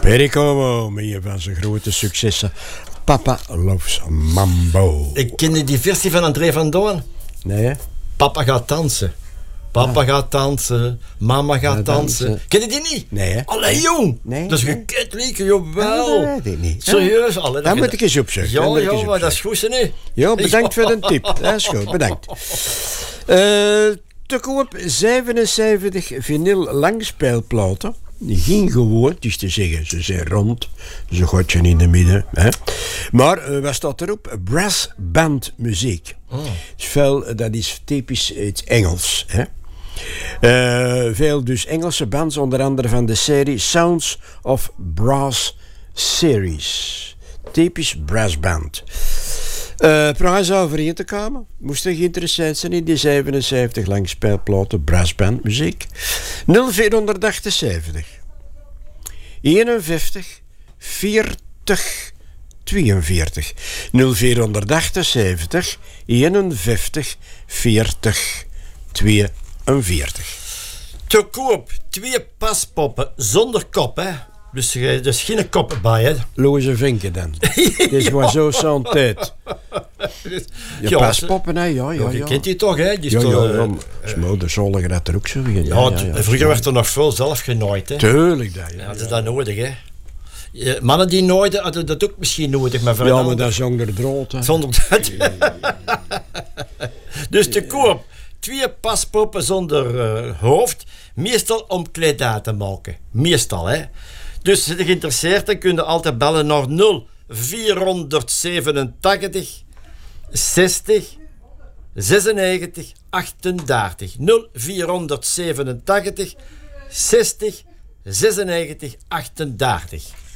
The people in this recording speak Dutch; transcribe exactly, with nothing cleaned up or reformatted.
Perry Como, met een van zijn grote successen. Papa Loves Mambo. Ik kende die versie van André van Doorn. Nee, hè? Papa gaat dansen. Papa ja. gaat dansen. Mama gaat ja, dansen. dansen. Ken je die niet? Nee, hè? Allee, jong. Nee, dat is nee. gekend liedje, jawel. Ja, dat weet ik niet. Serieus, allee. Dan moet ik eens opzoeken. Ja, ja, maar dat is goed, hè? Ja, bedankt voor de tip. Dat is goed, bedankt. Uh, te koop zevenenzeventig vinyl langspeelplaten. Die ging gewoon, het is te zeggen, ze zijn rond, ze gaat je in de midden. Hè. Maar uh, wat staat erop? Brass band muziek. Oh. Veel, dat is typisch het Engels. Hè. Uh, veel dus Engelse bands, onder andere van de serie Sounds of Brass Series. Typisch brass band. Uh, prijs overeen te komen. Moest er geïnteresseerd zijn in die zevenenzeventig langspeelplaten brassband muziek. nul vierhonderdachtenzeventig eenenvijftig veertig tweeënveertig nul vierhonderdachtenzeventig eenenvijftig veertig tweeënveertig. Te koop twee paspoppen zonder kop, hè. Dus er is geen kop bij, hè. Loze vinken dan. Dit is maar zo zo'n tijd. Je ja, paspoppen, hè? Ja, ja, ja. Je kent die toch, hè? Die ja, ja, toch, ja. Uh, uh, de zolliger dat er ook zo in. Ja, ja, ja, ja, vroeger werd er nog veel zelf genooid, hè. Tuurlijk dat, ja. Ja, dat is dat nodig, hè. Mannen die nooit hadden dat ook misschien nodig, maar ja, maar dat is zonder drood, hè. Zonder dat. Dus te koop twee paspoppen zonder uh, hoofd, meestal om kledij te maken. Meestal, hè. Dus als je geïnteresseerd bent, kun je altijd bellen naar nul vierhonderdzevenentachtig zestig zesennegentig achtendertig. nul vierhonderdzevenentachtig zestig zesennegentig achtendertig.